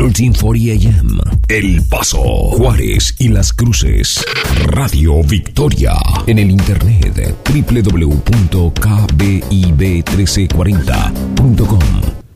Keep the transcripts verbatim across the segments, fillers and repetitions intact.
trece cuarenta A M. El Paso, Juárez y Las Cruces. Radio Victoria. En el internet doble u doble u doble u punto k b i b trece cuarenta punto com.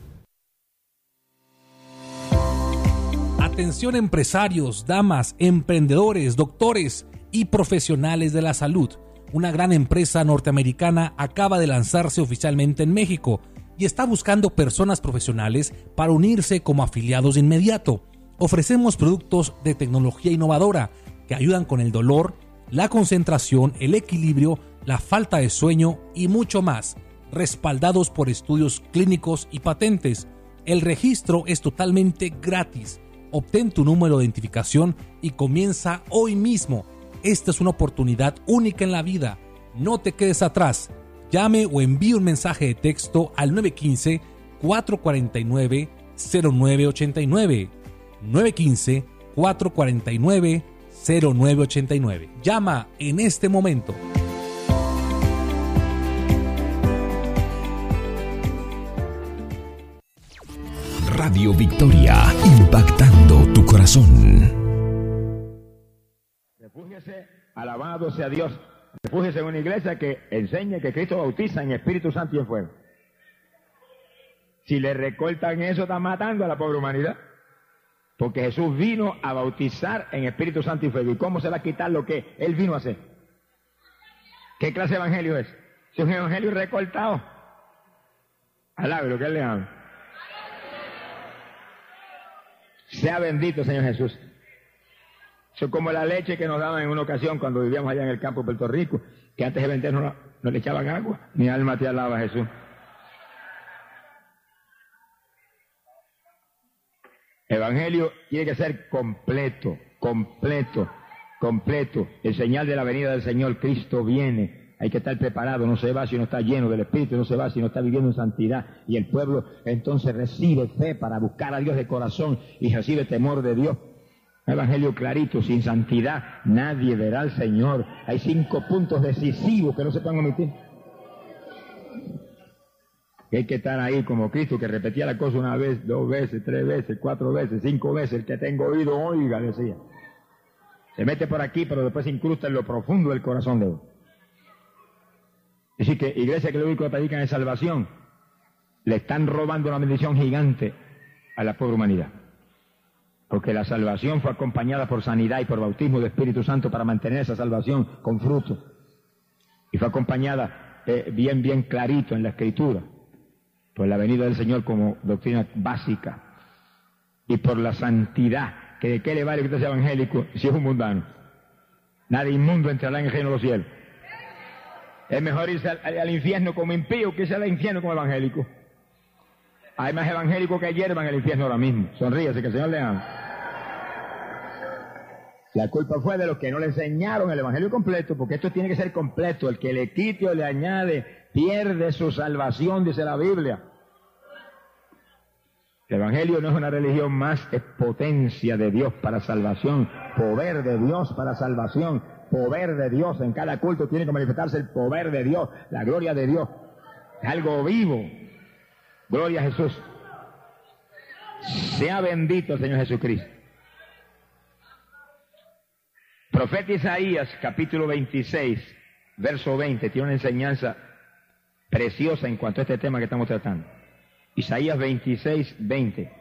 Atención empresarios, damas, emprendedores, doctores y profesionales de la salud. Una gran empresa norteamericana acaba de lanzarse oficialmente en México y está buscando personas profesionales para unirse como afiliados de inmediato. Ofrecemos productos de tecnología innovadora que ayudan con el dolor, la concentración, el equilibrio, la falta de sueño y mucho más, respaldados por estudios clínicos y patentes. El registro es totalmente gratis. Obtén tu número de identificación y comienza hoy mismo. Esta es una oportunidad única en la vida. No te quedes atrás. Llame o envíe un mensaje de texto al nueve uno cinco, cuatro cuatro nueve, cero nueve ocho nueve. nueve uno cinco, cuatro cuatro nueve, cero nueve ocho nueve. Llama en este momento. Radio Victoria, impactando tu corazón. Refúgiese, alabado sea Dios. Refúgiese en una iglesia que enseñe que Cristo bautiza en Espíritu Santo y en fuego. Si le recortan eso, están matando a la pobre humanidad. Porque Jesús vino a bautizar en Espíritu Santo y fuego. ¿Y cómo se va a quitar lo que Él vino a hacer? ¿Qué clase de evangelio es? Es un evangelio recortado. Alabe lo que Él le habla. Sea bendito, Señor Jesús. Eso es como la leche que nos daban en una ocasión cuando vivíamos allá en el campo de Puerto Rico, que antes de vender no, no le echaban agua. Mi alma te alaba, Jesús. Evangelio tiene que ser completo, completo, completo. El señal de la venida del Señor, Cristo viene. Hay que estar preparado, no se va si no está lleno del Espíritu, no se va si no está viviendo en santidad. Y el pueblo entonces recibe fe para buscar a Dios de corazón y recibe temor de Dios. Evangelio clarito, sin santidad nadie verá al Señor. Hay cinco puntos decisivos que no se pueden omitir. Que hay que estar ahí como Cristo, que repetía la cosa una vez, dos veces, tres veces, cuatro veces, cinco veces. El que tenga oído, oiga, decía. Se mete por aquí, pero después se incrusta en lo profundo del corazón de Dios. Es decir, que iglesia que lo único que predican es salvación, le están robando una bendición gigante a la pobre humanidad. Porque la salvación fue acompañada por sanidad y por bautismo de Espíritu Santo para mantener esa salvación con fruto. Y fue acompañada eh, bien, bien clarito en la Escritura, por la venida del Señor como doctrina básica. Y por la santidad, que de qué le vale que usted sea evangélico si es un mundano. Nadie inmundo entrará en el reino de los cielos. Es mejor irse al, al infierno como impío que irse al infierno como evangélico. Hay más evangélicos que hierba en el infierno ahora mismo. Sonríese, que el Señor le ama. La culpa fue de los que no le enseñaron el evangelio completo, porque esto tiene que ser completo. El que le quite o le añade pierde su salvación, dice la Biblia. El evangelio no es una religión más, es potencia de Dios para salvación, poder de Dios para salvación. Poder de Dios, en cada culto tiene que manifestarse el poder de Dios, la gloria de Dios. Es algo vivo. Gloria a Jesús. Sea bendito el Señor Jesucristo. Profeta Isaías, capítulo veintiséis, verso veinte, tiene una enseñanza preciosa en cuanto a este tema que estamos tratando. Isaías veintiséis, veinte.